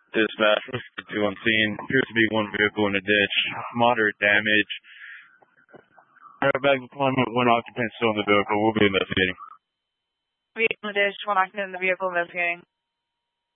Dispatch, 2 on scene. Appears to be one vehicle in a ditch. Moderate damage. Airbag deployment, one occupant still in the vehicle. We'll be investigating. Vehicle in the ditch, one occupant in the vehicle investigating.